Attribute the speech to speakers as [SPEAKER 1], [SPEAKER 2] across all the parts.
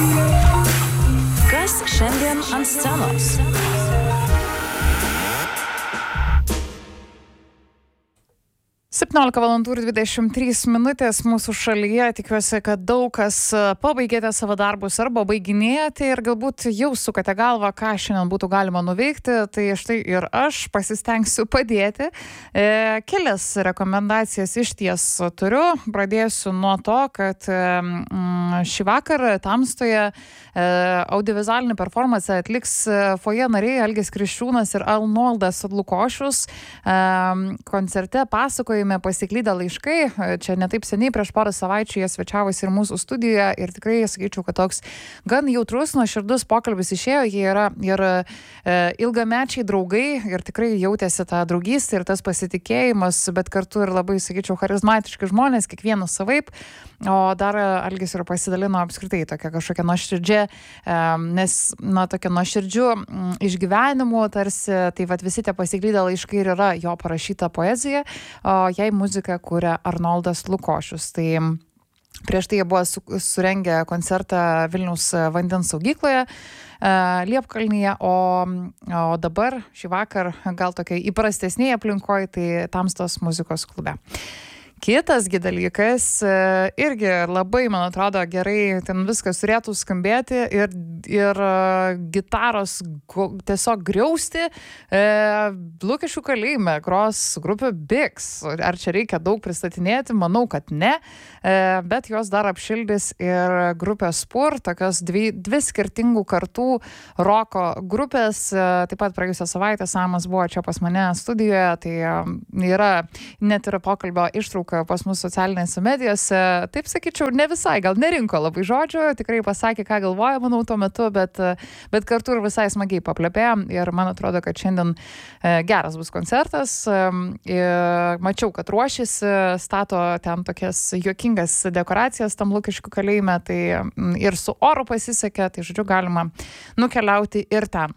[SPEAKER 1] Kas šiandien ant scenos?
[SPEAKER 2] Valandų ir 23 minutės mūsų šalyje. Tikiuosi, kad daug kas pabaigėte savo darbus arba baiginėjate ir galbūt jau sukate galvą, ką šiandien būtų galima nuveikti. Tai štai ir aš pasistengsiu padėti. Kelias rekomendacijas iš ties turiu. Pradėsiu nuo to, kad šį vakarą Tamstoje audiovizualinį performansą atliks foje nariai Algis Kriščiūnas ir Arnoldas Lukošius. Koncerte pasakojime Pasiklydę laiškai. Čia netaip seniai, prieš porą savaičių jie svečiavosi ir mūsų studijoje ir tikrai sakyčiau, kad toks gan jautrus, nuoširdus pokalbis išėjo. Jie yra ir ilgamečiai draugai ir tikrai jautėsi tą draugystę ir tas pasitikėjimas, bet kartu ir labai, sakyčiau, charizmatiški žmonės, kiekvienas savaip. O dar Algis ir pasidalino apskritai tokia kažkokia nuoširdžia, nes, tokia nuoširdžių išgyvenimų tarsi, tai visi tie Pasiklydę laiškai ir yra jo parašyta poezija, o jai muziką kuria Arnoldas Lukošius. Tai prieš tai jie buvo surengę koncertą Vilniaus vandens saugykloje Liepkalnyje, o dabar šį vakar gal tokia įprastesnėje aplinkoje, tai Tamstos muzikos klube. Kitas dalykas, irgi labai, man atrodo, gerai ten viskas turėtų skambėti ir gitaros tiesiog griausti. Lukiškių kalėjime gros grupė Biks. Ar čia reikia daug pristatinėti? Manau, kad ne. Bet jos dar apšildys ir grupė Spur, tokios dvi skirtingų kartų roko grupės. Taip pat praėjusią savaitę Samas buvo čia pas mane studijoje, tai yra net ir pokalbio ištrauka pas mus socialinėse medijose. Taip sakyčiau, ne visai, gal nerinko labai žodžių, tikrai pasakė, ką galvoja, manau, tuo metu, bet kartu ir visai smagiai paplepėjo ir man atrodo, kad šiandien geras bus koncertas. Mačiau, kad ruošiasi, stato ten tokias juokingas dekoracijas tam Lukiškių kalėjime, tai ir su oru pasisekė, tai žodžiu, galima nukeliauti ir ten.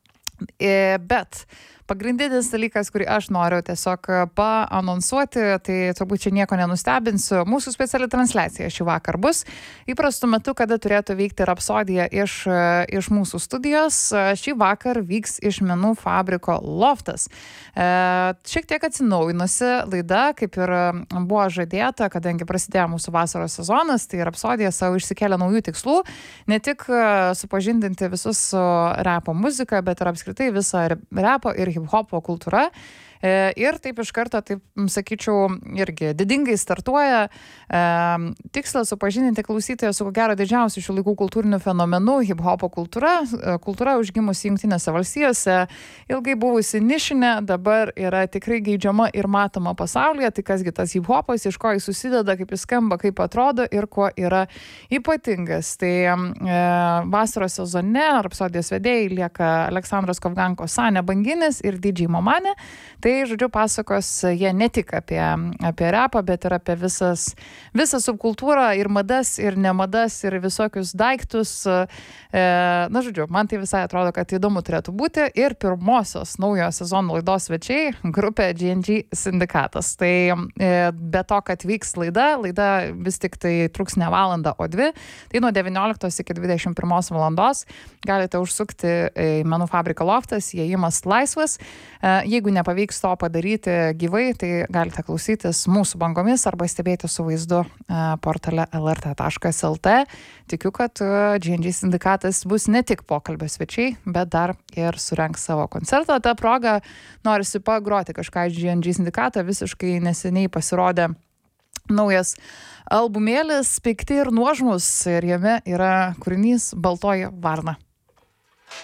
[SPEAKER 2] Bet pagrindinis dalykas, kurį aš noriu tiesiog paanonsuoti, tai turbūt čia nieko nenustebinsiu. Mūsų speciali transliacija šį vakar bus įprastu metu, kada turėtų vykti Rapsodija iš mūsų studijos. Šį vakar vyks iš Menų fabriko Loftas. Šiek tiek atsinaujinusi laida, kaip ir buvo žadėta, kadangi prasidėjo mūsų vasaros sezonas, tai Rapsodija savo išsikėlė naujų tikslų, ne tik supažindinti visus su repo muzika, bet ir apskritai visą repo ir hip-hopo kultūra. Ir taip iš karto, taip sakyčiau, irgi didingai startuoja. Tikslas supažindinti klausytoją su ko gero didžiausiu šių laikų kultūriniu fenomenu hip-hopo kultūra užgimusi Jungtinėse valstijose, ilgai buvusi nišinė, dabar yra tikrai geidžiama ir matoma pasaulyje. Tai kasgi tas hip-hopas, iš ko jis susideda, kaip jis skamba, kaip atrodo ir kuo yra ypatingas. Tai vasaros sezone Rapsodijos vedėjai lieka Aleksandras Kovganko, Sanė Banginis ir DJ Momanė. Tai, žodžiu, pasakos jie ne tik apie rapą, bet ir apie visą subkultūrą ir madas, ir nemadas, ir visokius daiktus. Žodžiu, man tai visai atrodo, kad įdomu turėtų būti. Ir pirmosios naujo sezono laidos svečiai grupė GNG Sindikatas. Tai be to, kad vyks laida vis tik tai truks ne valandą, o 2. Tai nuo 19 iki 21 valandos galite užsukti į Menų fabriką Loftas, įėjimas laisvas. Jeigu nepavyks to padaryti gyvai, tai galite klausytis mūsų bangomis arba stebėti su vaizdu portale lrt.lt. Tikiu, kad GNG Sindikatas bus ne tik pokalbio svečiai, bet dar ir surengs savo koncertą. Ta proga norisi pagroti kažką iš GNG Sindikatą. Visiškai neseniai pasirodė naujas albumėlis Pikti ir nuožmus ir jame yra kūrinys Baltoji varna.